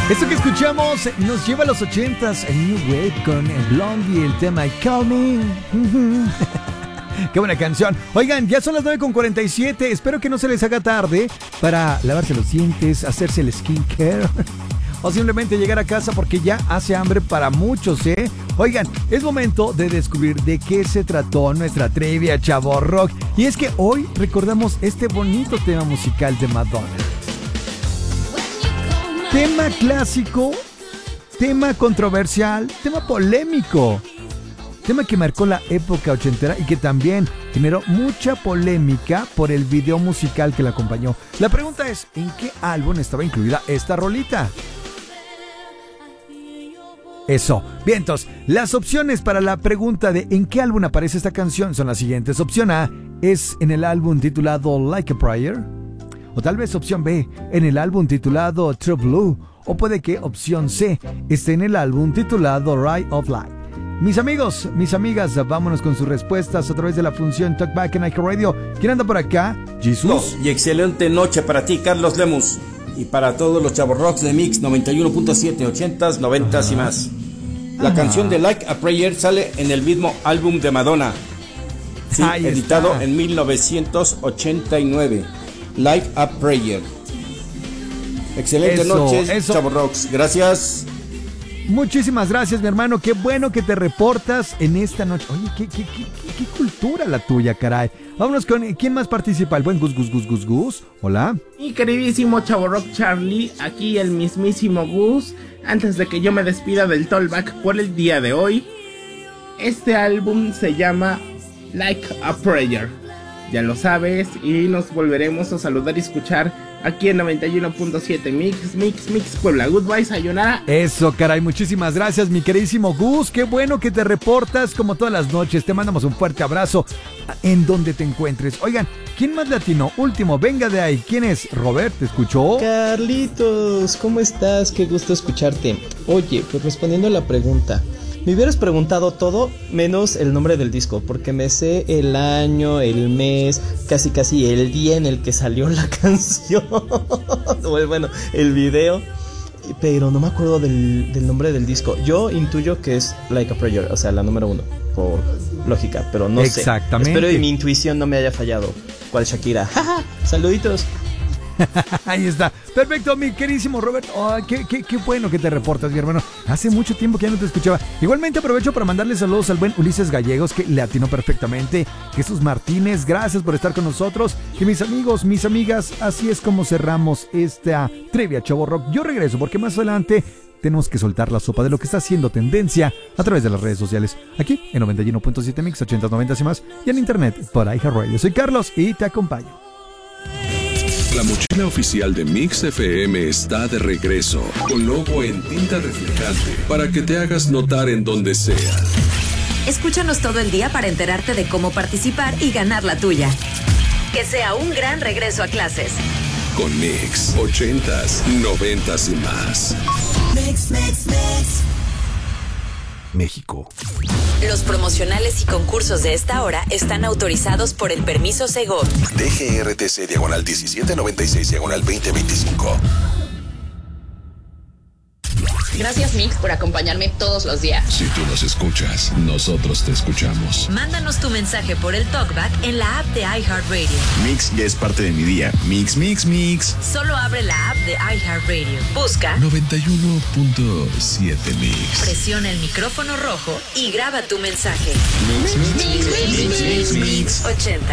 Esto que escuchamos nos lleva a los 80s, el New Wave con Blondie, el tema Call Me. Qué buena canción. Oigan, ya son las 9:47. Espero que no se les haga tarde para lavarse los dientes, hacerse el skincare o simplemente llegar a casa porque ya hace hambre para muchos, ¿eh? Oigan, es momento de descubrir de qué se trató nuestra trivia Chavo Rock. Y es que hoy recordamos este bonito tema musical de Madonna. Tema clásico, tema controversial, tema polémico. Tema que marcó la época ochentera y que también generó mucha polémica por el video musical que la acompañó. La pregunta es, ¿en qué álbum estaba incluida esta rolita? Eso. Bien, entonces, las opciones para la pregunta de ¿en qué álbum aparece esta canción? Son las siguientes. Opción A es en el álbum titulado Like a Prayer. O tal vez opción B, en el álbum titulado True Blue. O puede que opción C esté en el álbum titulado Ray of Light. Mis amigos, mis amigas, vámonos con sus respuestas a través de la función Talkback en iHeartRadio. ¿Quién anda por acá? Jesús. Y excelente noche para ti, Carlos Lemus. Y para todos los chavos rocks de Mix 91.7, 80s, 90s y más. La canción de Like a Prayer sale en el mismo álbum de Madonna. Sí, editado en 1989. Like a Prayer. Excelente noche, chavos rocks. Gracias. Muchísimas gracias, mi hermano. Qué bueno que te reportas en esta noche. Oye, qué cultura la tuya, caray. Vámonos con quién más participa. El buen Gus. Hola. Mi queridísimo Chavo Rock Charlie, aquí el mismísimo Gus. Antes de que yo me despida del Talkback por el día de hoy, este álbum se llama Like a Prayer. Ya lo sabes, y nos volveremos a saludar y escuchar aquí en 91.7 Mix Puebla. Goodbye, sayonara. Eso, caray, muchísimas gracias, mi queridísimo Gus. Qué bueno que te reportas como todas las noches. Te mandamos un fuerte abrazo en donde te encuentres. Oigan, ¿quién más latino? Último, venga de ahí. ¿Quién es? Robert, ¿te escuchó? Carlitos, ¿cómo estás? Qué gusto escucharte. Oye, pues respondiendo a la pregunta, me hubieras preguntado todo menos el nombre del disco, porque me sé el año, el mes, casi el día en el que salió la canción. Bueno, el video, pero no me acuerdo del nombre del disco. Yo intuyo que es Like a Prayer, o sea, la número 1, por lógica, pero no sé. Exactamente. Espero que mi intuición no me haya fallado. ¿Cuál Shakira? Saluditos. Ahí está. Perfecto, mi queridísimo Robert. Oh, qué bueno que te reportas, mi hermano. Hace mucho tiempo que ya no te escuchaba. Igualmente aprovecho para mandarle saludos al buen Ulises Gallegos, que le atinó perfectamente. Jesús Martínez, gracias por estar con nosotros. Y mis amigos, mis amigas, así es como cerramos esta trivia Chavo Rock. Yo regreso porque más adelante tenemos que soltar la sopa de lo que está haciendo tendencia a través de las redes sociales. Aquí en 91.7 Mix, 80, 90 y más. Y en internet por iHeartRadio. Soy Carlos y te acompaño. La mochila oficial de Mix FM está de regreso, con logo en tinta reflejante, para que te hagas notar en donde sea. Escúchanos todo el día para enterarte de cómo participar y ganar la tuya. Que sea un gran regreso a clases. Con Mix, 80s, 90s y más. Mix. México. Los promocionales y concursos de esta hora están autorizados por el permiso Segov. DGRTC /1796/2025. Gracias, Mix, por acompañarme todos los días. Si tú nos escuchas, nosotros te escuchamos. Mándanos tu mensaje por el Talkback en la app de iHeartRadio. Mix ya es parte de mi día. Mix. Solo abre la app de iHeartRadio. Busca 91.7 Mix. Presiona el micrófono rojo y graba tu mensaje. Mix. 80.